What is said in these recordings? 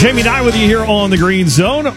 Jamie Nye with you here on the Green Zone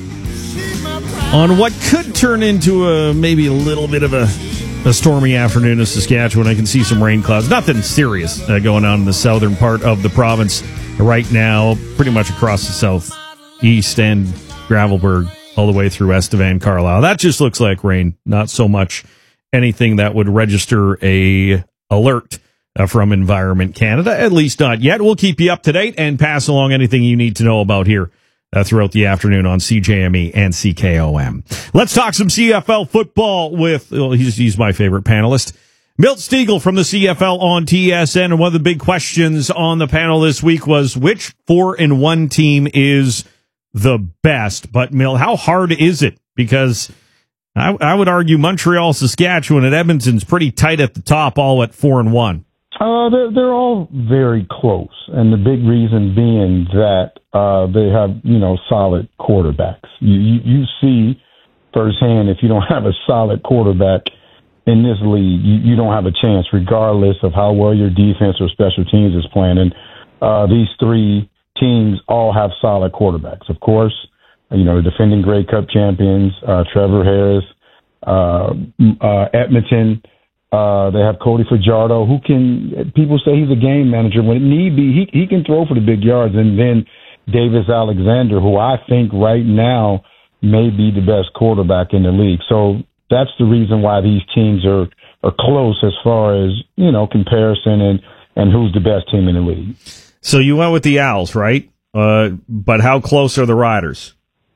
on what could turn into maybe a little bit of a stormy afternoon in Saskatchewan. I can see some rain clouds. Nothing serious going on in the southern part of the province right now, pretty much across the southeast and Gravelbourg all the way through Estevan, Carlisle. That just looks like rain, not so much anything that would register a alert from Environment Canada, at least not yet. We'll keep you up to date and pass along anything you need to know about here throughout the afternoon on CJME and CKOM. Let's talk some CFL football with, he's my favorite panelist, Milt Stegall from the CFL on TSN. And one of the big questions on the panel this week was which 4-1 team is the best? But Milt, how hard is it? Because I would argue Montreal, Saskatchewan, and Edmonton's pretty tight at the top, all at 4-1. They're all very close, and the big reason being that they have, solid quarterbacks. You see firsthand if you don't have a solid quarterback in this league, you don't have a chance, regardless of how well your defense or special teams is playing. And these three teams all have solid quarterbacks. Of course, the defending Grey Cup champions, Trevor Harris, Edmonton. They have Cody Fajardo, who people say he's a game manager. When it need be, he can throw for the big yards. And then Davis Alexander, who I think right now may be the best quarterback in the league. So that's the reason why these teams are close as far as, comparison and who's the best team in the league. So you went with the Owls, right? But how close are the Riders?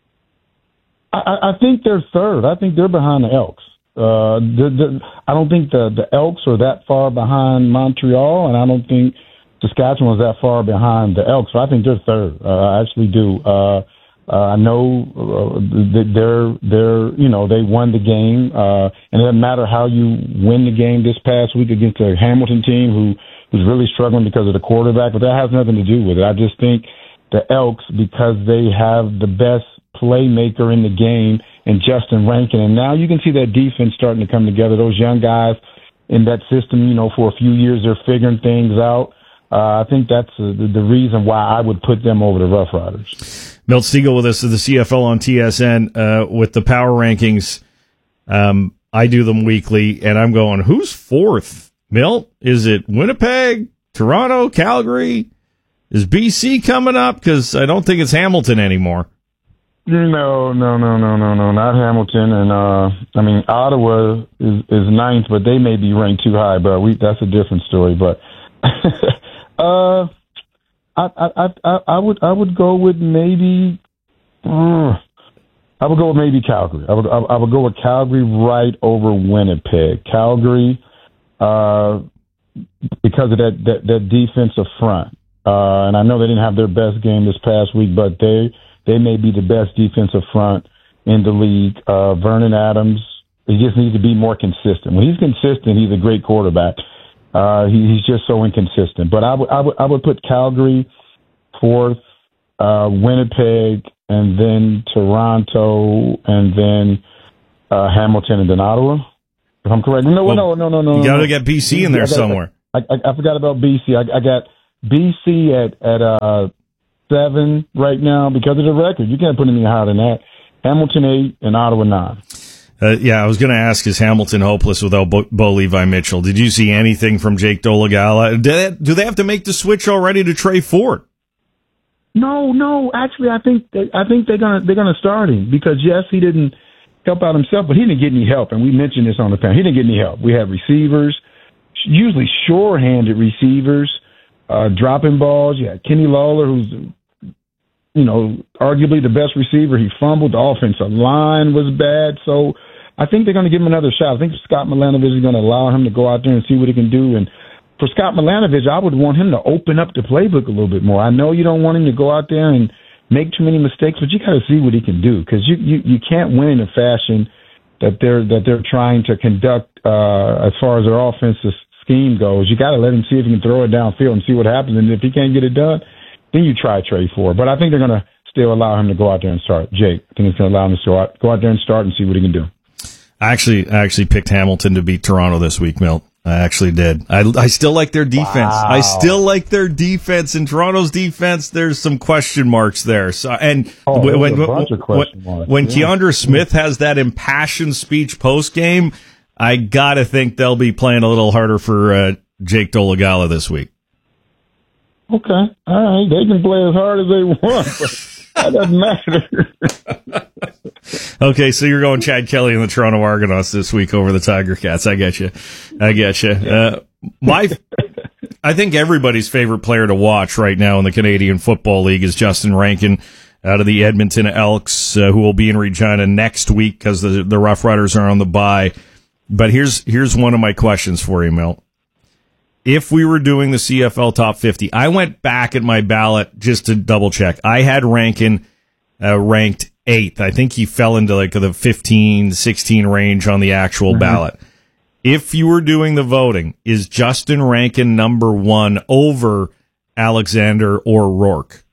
I think they're third. I think they're behind the Elks. I don't think the Elks are that far behind Montreal, and I don't think Saskatchewan is that far behind the Elks. So I think they're third. I actually do. I know that they won the game, and it doesn't matter how you win the game this past week against the Hamilton team, who's really struggling because of the quarterback, but that has nothing to do with it. I just think the Elks, because they have the best playmaker in the game and Justin Rankin, and now you can see that defense starting to come together. Those young guys in that system, for a few years, they're figuring things out. I think that's the reason why I would put them over the Rough Riders. Milt Stegall with us at the CFL on TSN with the power rankings. I do them weekly, and I'm going, who's fourth? Milt, is it Winnipeg, Toronto, Calgary? Is BC coming up? Because I don't think it's Hamilton anymore. No, not Hamilton. And, Ottawa is ninth, but they may be ranked too high, but that's a different story. But, I would go with maybe, Calgary. I would go with Calgary right over Winnipeg. Calgary, because of that defensive front. And I know they didn't have their best game this past week, but they may be the best defensive front in the league. Vernon Adams, he just needs to be more consistent. When he's consistent, he's a great quarterback. He's just so inconsistent. But I would put Calgary fourth, Winnipeg, and then Toronto, and then Hamilton, and then Ottawa. If I'm correct. No. You got to get BC in there somewhere. I forgot about BC. I got BC at 7 right now because of the record. You can't put any higher than that. Hamilton 8 and Ottawa 9. I was going to ask, is Hamilton hopeless without Bo Levi Mitchell? Did you see anything from Jake Dolegala? Do they have to make the switch already to Trey Ford? No. Actually, I think they're gonna start him because yes, he didn't help out himself, but he didn't get any help, and we mentioned this on the panel. He didn't get any help. We have receivers, usually sure-handed receivers, dropping balls. Yeah, Kenny Lawler, who's arguably the best receiver. He fumbled. The offensive line was bad. So I think they're going to give him another shot. I think Scott Milanovich is going to allow him to go out there and see what he can do. And for Scott Milanovich, I would want him to open up the playbook a little bit more. I know you don't want him to go out there and make too many mistakes, but you got to see what he can do because you can't win in a fashion that they're trying to conduct as far as their offensive scheme goes. You got to let him see if he can throw it downfield and see what happens. And if he can't get it done, then you try Trey Ford. But I think they're going to still allow him to go out there and start. Jake, I think it's going to allow him to go out there and start and see what he can do. I actually picked Hamilton to beat Toronto this week, Milt. I actually did. I still like their defense. Wow. I still like their defense. In Toronto's defense, there's some question marks there. So, and when Keandre Smith has that impassioned speech post game, I gotta think they'll be playing a little harder for Jake Dolegala this week. Okay, all right. They can play as hard as they want, but that doesn't matter. Okay, so you're going Chad Kelly and the Toronto Argonauts this week over the Tiger Cats. I get you. I think everybody's favorite player to watch right now in the Canadian Football League is Justin Rankin out of the Edmonton Elks, who will be in Regina next week because the Rough Riders are on the bye. But here's one of my questions for you, Milt. If we were doing the CFL Top 50, I went back at my ballot just to double check. I had Rankin ranked 8th. I think he fell into like the 15, 16 range on the actual ballot. If you were doing the voting, is Justin Rankin number 1 over Alexander or Rourke?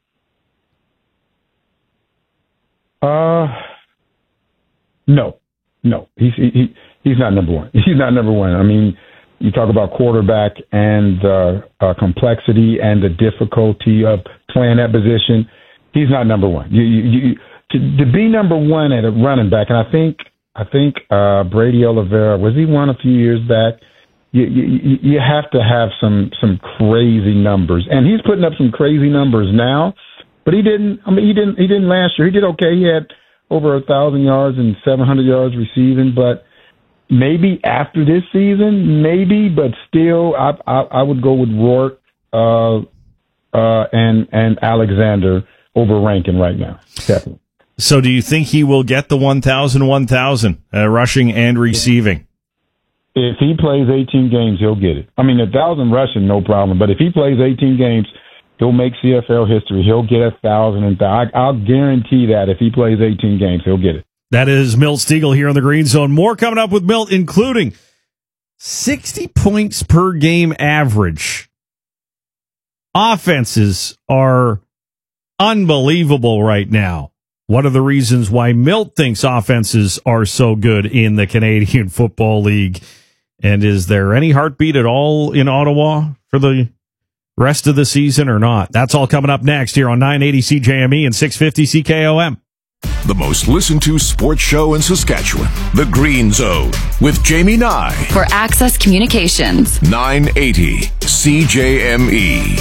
No. He's not number 1. He's not number 1. I mean, you talk about quarterback and complexity and the difficulty of playing that position. He's not number 1. To be number 1 at a running back, and I think Brady Oliveira, was he one a few years back? You have to have some crazy numbers, and he's putting up some crazy numbers now. But he didn't. I mean, he didn't last year. He did okay. He had over 1,000 yards and 700 yards receiving, but. Maybe after this season, maybe, but still, I would go with Rourke and Alexander over Rankin right now. Definitely. So, do you think he will get the 1,000 rushing and receiving? If he plays 18 games, he'll get it. I mean, 1,000 rushing, no problem. But if he plays 18 games, he'll make CFL history. He'll get 1,000 and I'll guarantee that if he plays 18 games, he'll get it. That is Milt Stegall here on the Green Zone. More coming up with Milt, including 60 points per game average. Offenses are unbelievable right now. What are the reasons why Milt thinks offenses are so good in the Canadian Football League? And is there any heartbeat at all in Ottawa for the rest of the season or not? That's all coming up next here on 980 CJME and 650 CKOM. The most listened to sports show in Saskatchewan, The Green Zone, with Jamie Nye. For Access Communications. 980 CJME.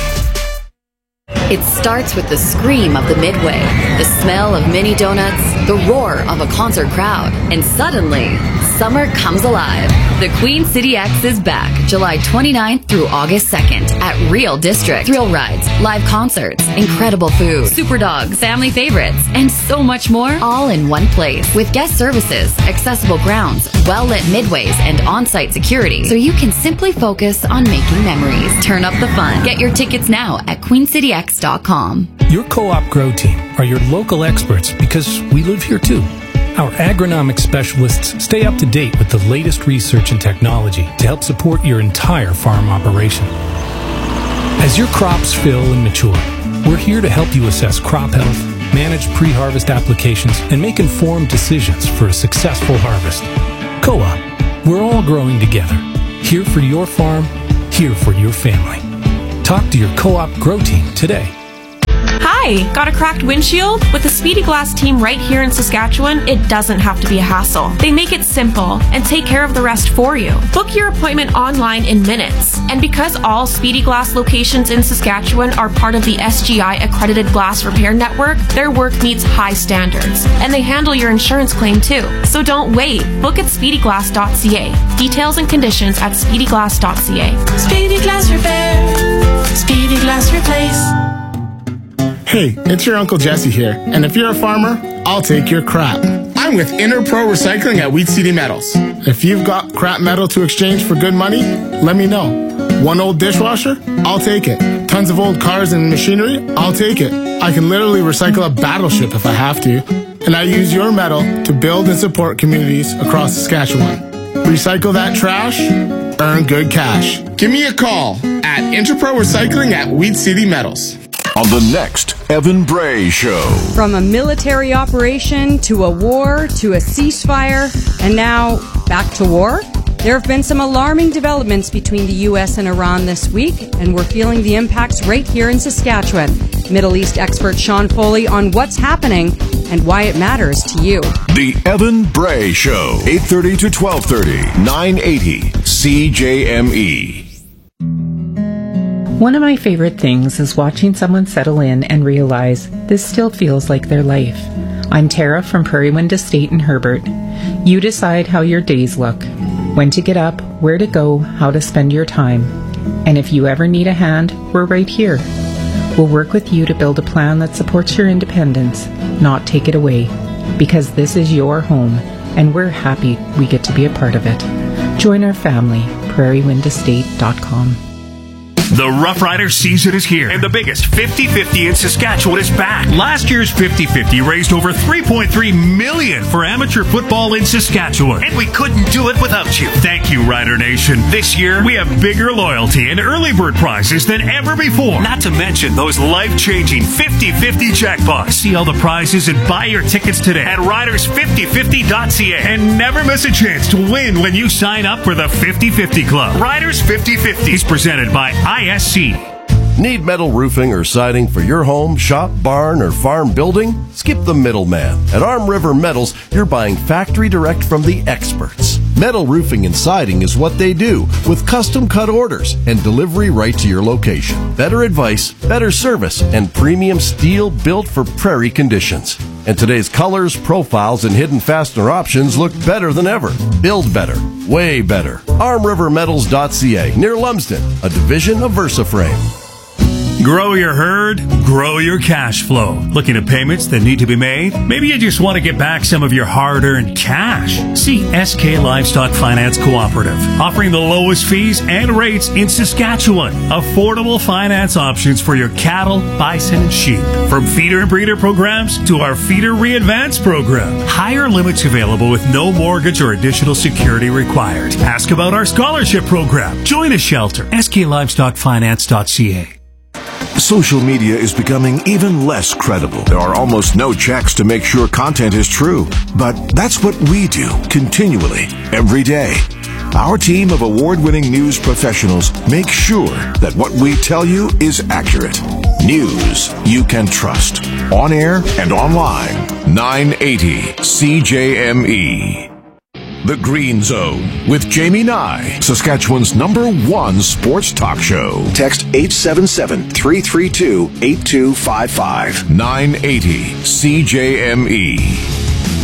It starts with the scream of the Midway, the smell of mini donuts, the roar of a concert crowd, and suddenly, summer comes alive. The Queen City X is back July 29th through August 2nd at Real District. Thrill rides, live concerts, incredible food, super dogs, family favorites, and so much more, all in one place. With guest services, accessible grounds, well-lit midways, and on-site security, so you can simply focus on making memories. Turn up the fun. Get your tickets now at queencityx.com. Your Co-op Grow team are your local experts because we live here too. Our agronomic specialists stay up to date with the latest research and technology to help support your entire farm operation. As your crops fill and mature, we're here to help you assess crop health, manage pre-harvest applications, and make informed decisions for a successful harvest. Co-op, we're all growing together. Here for your farm, here for your family. Talk to your Co-op Grow team today. Hi, got a cracked windshield? With the Speedy Glass team right here in Saskatchewan, it doesn't have to be a hassle. They make it simple and take care of the rest for you. Book your appointment online in minutes. And because all Speedy Glass locations in Saskatchewan are part of the SGI accredited glass repair network, their work meets high standards. And they handle your insurance claim too. So don't wait. Book at speedyglass.ca. Details and conditions at speedyglass.ca. Speedy Glass Repair. Speedy Glass Replace. Hey, it's your Uncle Jesse here, and if you're a farmer, I'll take your crap. I'm with Interpro Recycling at Wheat City Metals. If you've got crap metal to exchange for good money, let me know. One old dishwasher? I'll take it. Tons of old cars and machinery? I'll take it. I can literally recycle a battleship if I have to. And I use your metal to build and support communities across Saskatchewan. Recycle that trash, earn good cash. Give me a call at Interpro Recycling at Wheat City Metals. On the next Evan Bray Show. From a military operation to a war to a ceasefire and now back to war? There have been some alarming developments between the U.S. and Iran this week, and we're feeling the impacts right here in Saskatchewan. Middle East expert Sean Foley on what's happening and why it matters to you. The Evan Bray Show, 8:30 to 12:30, 980 CJME. One of my favorite things is watching someone settle in and realize this still feels like their life. I'm Tara from Prairie Wind Estate in Herbert. You decide how your days look, when to get up, where to go, how to spend your time. And if you ever need a hand, we're right here. We'll work with you to build a plan that supports your independence, not take it away. Because this is your home, and we're happy we get to be a part of it. Join our family, prairiewindestate.com. The Rough Rider season is here, and the biggest 50-50 in Saskatchewan is back. Last year's 50-50 raised over $3.3 million for amateur football in Saskatchewan, and we couldn't do it without you. Thank you, Rider Nation. This year, we have bigger loyalty and early bird prizes than ever before. Not to mention those life-changing 50-50 jackpots. See all the prizes and buy your tickets today at riders5050.ca. And never miss a chance to win when you sign up for the 50-50 Club. Riders 50-50 is presented by ISC. Need metal roofing or siding for your home, shop, barn, or farm building? Skip the middleman. At Arm River Metals, you're buying factory direct from the experts. Metal roofing and siding is what they do, with custom cut orders and delivery right to your location. Better advice, better service, and premium steel built for prairie conditions. And today's colors, profiles, and hidden fastener options look better than ever. Build better. Way better. ArmRiverMetals.ca, near Lumsden, a division of VersaFrame. Grow your herd, grow your cash flow. Looking at payments that need to be made? Maybe you just want to get back some of your hard-earned cash. See SK Livestock Finance Cooperative, offering the lowest fees and rates in Saskatchewan. Affordable finance options for your cattle, bison, and sheep. From feeder and breeder programs to our feeder re-advance program. Higher limits available with no mortgage or additional security required. Ask about our scholarship program. Join a shelter. SKLivestockFinance.ca. Social media is becoming even less credible. There are almost no checks to make sure content is true. But that's what we do continually, every day. Our team of award-winning news professionals make sure that what we tell you is accurate. News you can trust. On air and online. 980 CJME. The Green Zone with Jamie Nye, Saskatchewan's #1 sports talk show. Text 877-332-8255. 980 CJME.